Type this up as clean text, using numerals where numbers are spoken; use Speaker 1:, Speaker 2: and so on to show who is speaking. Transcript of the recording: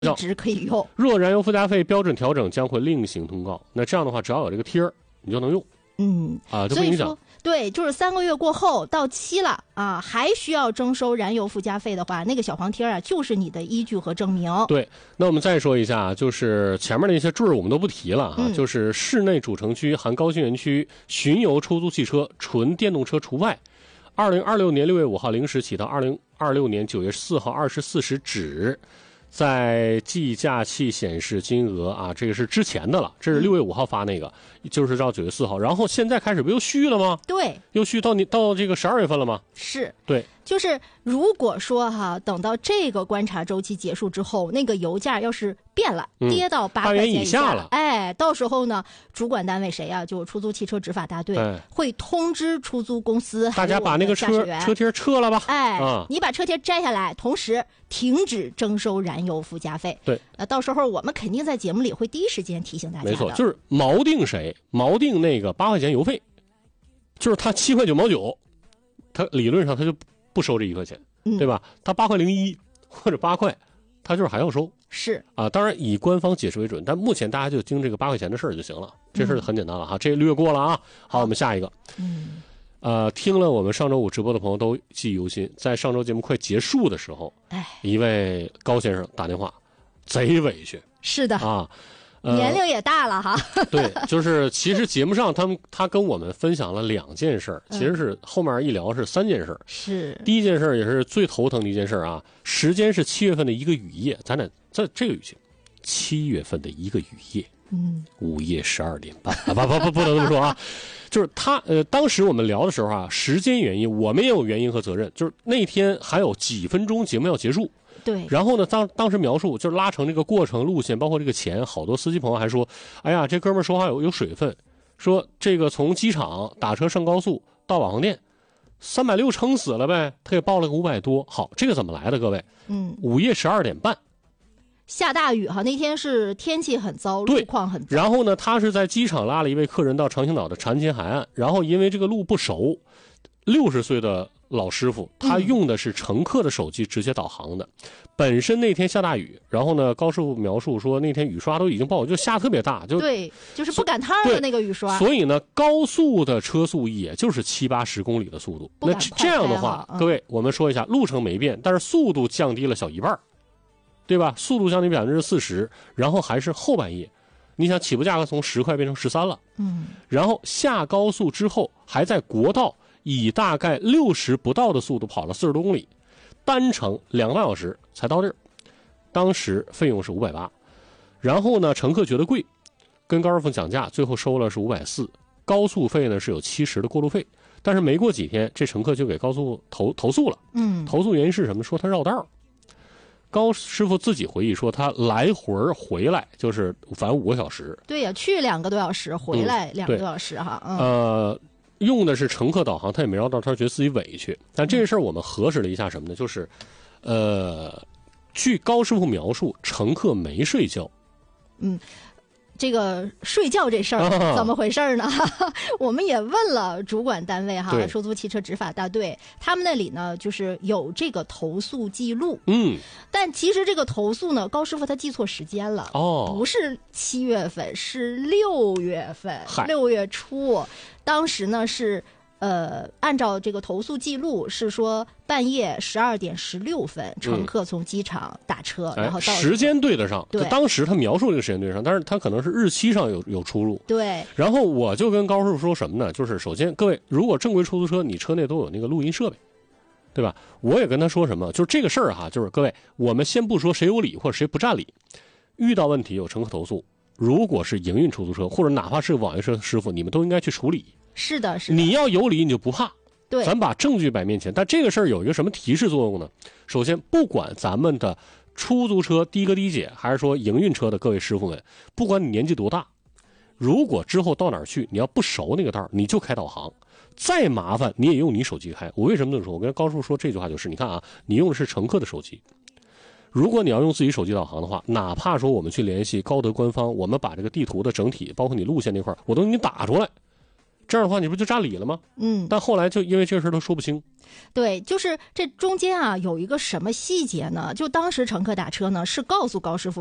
Speaker 1: 一直可以用。
Speaker 2: 若燃油附加费标准调整将会另行通告，那这样的话，只要有这个贴儿，你就能用。就不影响。
Speaker 1: 对，就是3个月过后到期了啊，还需要征收燃油附加费的话，那个小黄贴啊，就是你的依据和证明。
Speaker 2: 对，那我们再说一下，就是前面的一些坠我们都不提了啊，就是室内主城区含高新园区巡游出租汽车纯电动车除外，2026年6月5号零时起到2026年9月4号24时止。在计价器显示金额啊，这个是之前的了，这是6月5号发那个，就是到9月4号，然后现在开始不又续了吗？
Speaker 1: 对，
Speaker 2: 又续到这个12月份了吗？
Speaker 1: 是，
Speaker 2: 对，
Speaker 1: 就是如果说等到这个观察周期结束之后，那个油价要是变了，跌到8块钱
Speaker 2: 以下了，
Speaker 1: 到时候呢，主管单位谁啊？就出租汽车执法大队会通知出租公司，
Speaker 2: 大家把那个车贴撤了吧？
Speaker 1: 你把车贴摘下来，同时停止征收燃油附加费。
Speaker 2: 对，
Speaker 1: 到时候我们肯定在节目里会第一时间提醒大家的。
Speaker 2: 没错，就是锚定谁，锚定那个8块钱油费，就是他7块9毛9，他理论上他就不收这1块钱，对吧？他8块01或者8块，他就是还要收。
Speaker 1: 是
Speaker 2: 啊，当然以官方解释为准，但目前大家就盯这个8块钱的事儿就行了，这事儿很简单了哈，这略过了啊。好，我们下一个。听了我们上周五直播的朋友都记忆犹新，在上周节目快结束的时候，一位高先生打电话，贼委屈。
Speaker 1: 是的
Speaker 2: 啊。
Speaker 1: 年龄也大了哈。
Speaker 2: 对，就是其实节目上他跟我们分享了2件事，其实是后面一聊是3件事。
Speaker 1: 是
Speaker 2: 第一件事也是最头疼的一件事啊，时间是7月份的一个雨夜，咱俩这个语气，7月份的一个雨夜，午夜12点半啊，不能这么说啊，就是当时我们聊的时候啊，时间原因我们也有原因和责任，就是那天还有几分钟节目要结束。
Speaker 1: 对，
Speaker 2: 然后呢，当时描述就是拉成这个过程路线，包括这个钱，好多司机朋友还说，哎呀，这哥们儿说话有水分，说这个从机场打车上高速到网红店，360撑死了呗，他也报了个500多。好，这个怎么来的？各位，午夜12点半，
Speaker 1: 下大雨哈，那天是天气很糟，路况很糟。
Speaker 2: 然后呢，他是在机场拉了一位客人到长青岛的长青海岸，然后因为这个路不熟，60岁的老师傅他用的是乘客的手机直接导航的。本身那天下大雨，然后呢，高师傅描述说那天雨刷都已经爆，就下特别大，
Speaker 1: 对，就是不赶趟的那个雨刷。
Speaker 2: 所以呢，高速的车速也就是7、80公里的速度。那这样的话，各位，我们说一下，路程没变，但是速度降低了小一半，对吧？速度降低40%，然后还是后半夜，你想起步价格从10块变成13了，然后下高速之后还在国道以大概60不到的速度跑了40多公里，单程2个半小时才到地儿，当时费用是580，然后呢，乘客觉得贵，跟高师傅讲价，最后收了是540，高速费呢是有70的过路费，但是没过几天，这乘客就给高速投诉了，投诉原因是什么？说他绕道。高师傅自己回忆说，他来回回来就是反正5个小时。
Speaker 1: 对呀，去2个多小时，回来2个多小时哈。
Speaker 2: 用的是乘客导航，他也没绕道，他觉得自己委屈。但这个事儿我们核实了一下什么呢？就是，据高师傅描述，乘客没睡觉。
Speaker 1: 这个睡觉这事儿怎么回事呢？我们也问了主管单位哈，出租汽车执法大队，他们那里呢就是有这个投诉记录。但其实这个投诉呢，高师傅他记错时间了，不是7月份，是6月份，6月初，当时呢是。按照这个投诉记录是说半夜12点16分，乘客从机场打车，然后到
Speaker 2: 时间对得上，对，当时他描述这个时间对得上，但是他可能是日期上有出入。
Speaker 1: 对。
Speaker 2: 然后我就跟高师傅说什么呢？就是首先各位，如果正规出租车，你车内都有那个录音设备，对吧？我也跟他说什么，就是这个事儿哈，就是各位，我们先不说谁有理或者谁不占理，遇到问题有乘客投诉，如果是营运出租车或者哪怕是网约车师傅，你们都应该去处理。
Speaker 1: 是的，是
Speaker 2: 的，你要有理你就不怕，
Speaker 1: 对，
Speaker 2: 咱把证据摆面前。但这个事儿有一个什么提示作用呢？首先，不管咱们的出租车的哥的姐，还是说营运车的各位师傅们，不管你年纪多大，如果之后到哪儿去，你要不熟那个道，你就开导航，再麻烦你也用你手机开。我为什么这么说？我跟高师傅说这句话就是，你看啊，你用的是乘客的手机，如果你要用自己手机导航的话，哪怕说我们去联系高德官方，我们把这个地图的整体，包括你路线那块，我都给你打出来。 这样的话你不就占理了吗？但后来就因为这个事儿都说不清。
Speaker 1: 对，就是这中间啊有一个什么细节呢？就当时乘客打车呢是告诉高师傅